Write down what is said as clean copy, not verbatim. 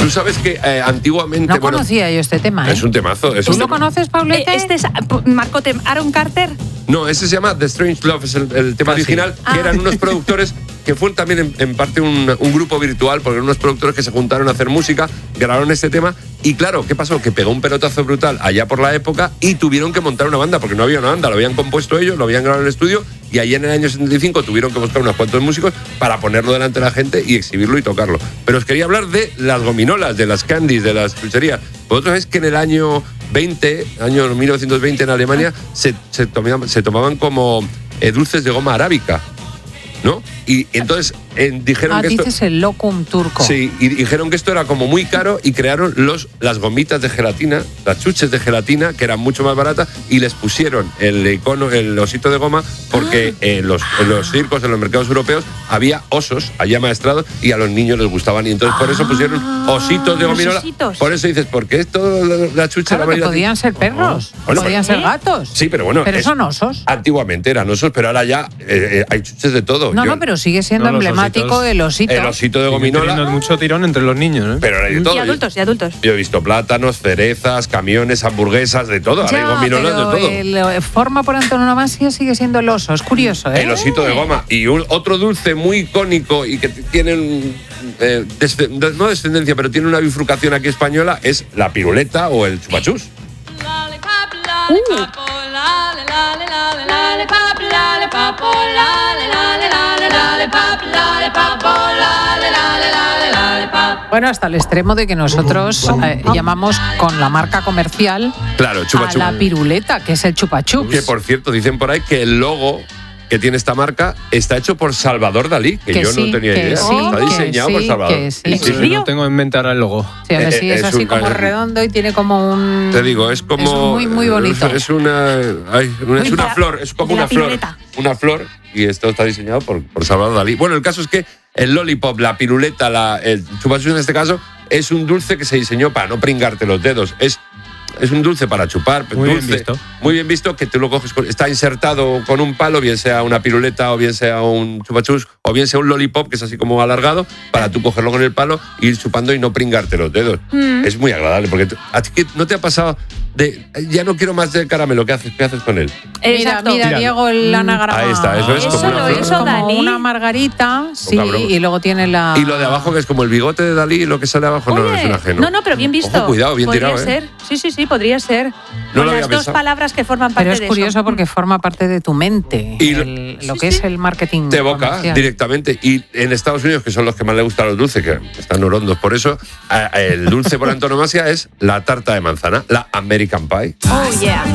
Tú sabes que antiguamente... No conocía yo este tema, ¿eh? Es un temazo. ¿Tú lo conoces, Paulete? Este es Marco Aaron Carter. No, ese se llama The Strange Love, es el tema original, que eran unos productores que fue también en parte un grupo virtual, porque eran unos productores que se juntaron a hacer música, grabaron este tema, y claro, ¿qué pasó? Que pegó un pelotazo brutal allá por la época y tuvieron que montar una banda, porque no había una banda, lo habían compuesto ellos, lo habían grabado en el estudio, y allí en el año 75 tuvieron que buscar unos cuantos músicos para ponerlo delante de la gente y exhibirlo y tocarlo. Pero os quería hablar de las gominolas, de las candies, de las chucherías. Vosotros sabéis que en el año 1920 en Alemania se tomaban como dulces de goma arábica, ¿no? Y entonces dijeron que dices el locum turco. Sí, y dijeron que esto era como muy caro y crearon las gomitas de gelatina, las chuches de gelatina, que eran mucho más baratas, y les pusieron el icono, el osito de goma, porque en los circos, en los mercados europeos, había osos allá maestrados y a los niños les gustaban, y entonces por eso pusieron ositos de gominola. Por eso dices, ¿por qué esto la chucha? Claro, que podían ser perros, podían ser gatos. Sí, pero bueno. Pero son osos. Antiguamente eran osos, pero ahora ya hay chuches de todo. No, pero sigue siendo emblemático el osito. El osito de gominola. Teniendo mucho tirón entre los niños, ¿eh? Pero hay de todo. Y adultos. Yo he visto plátanos, cerezas, camiones, hamburguesas, de todo. Ahora hay gominolas de todo. El forma por antonomasia sigue siendo el oso. Es curioso, ¿eh? El osito de goma. Y otro dulce muy icónico y que tiene no descendencia, pero tiene una bifurcación aquí española, es la piruleta o el chupachús. Bueno, hasta el extremo de que nosotros llamamos con la marca comercial a la piruleta, que es el chupachús. Que por cierto, dicen por ahí que el logo que tiene esta marca está hecho por Salvador Dalí, que yo no tenía idea. Está diseñado por Salvador. No tengo en mente ahora el logo. Sí, es así como redondo y tiene como un... Te digo, es como... Es muy, muy bonito. Es una flor, es como una flor. Una flor, y esto está diseñado por Salvador Dalí. Bueno, el caso es que el lollipop, la piruleta, el chupachús en este caso, es un dulce que se diseñó para no pringarte los dedos. Es un dulce para chupar, muy bien visto, que tú lo coges, está insertado con un palo, bien sea una piruleta o bien sea un chupachús o bien sea un lollipop, que es así como alargado, para tú cogerlo con el palo, ir chupando y no pringarte los dedos. Es muy agradable, porque ¿a ti no te ha pasado de ya no quiero más de caramelo? ¿Qué haces con él? Mira, Diego, el anagrama. Ahí está, eso es como una flor. Es como una margarita, sí, y luego tiene la... Y lo de abajo, que es como el bigote de Dalí, y lo que sale abajo. Oye, no es un ajeno. No, pero bien visto. Ojo, cuidado, bien podría tirado, ser. Sí, podría ser. No con lo las había dos pensado. palabras que forman parte de eso. Pero es curioso porque forma parte de tu mente, Y lo que es el marketing de boca, comercial. directamente. Y en Estados Unidos, que son los que más les gustan los dulces, que están orondos por eso, el dulce por antonomasia es la tarta de manzana, la American Pie. Oh, yeah.